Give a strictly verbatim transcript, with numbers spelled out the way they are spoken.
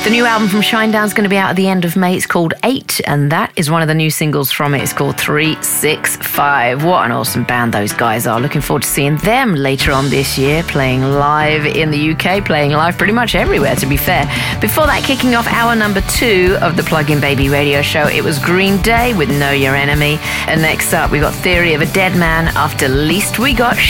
The new album from Shinedown's going to be out at the end of May. It's called Eight, and that is one of the new singles from it. It's called three six five. What an awesome band those guys are. Looking forward to seeing them later on this year, playing live in the U K, playing live pretty much everywhere, to be fair. Before that, kicking off hour number two of the Plug-in Baby radio show, it was Green Day with Know Your Enemy. And next up, we got Theory of a Dead Man. After Least, we got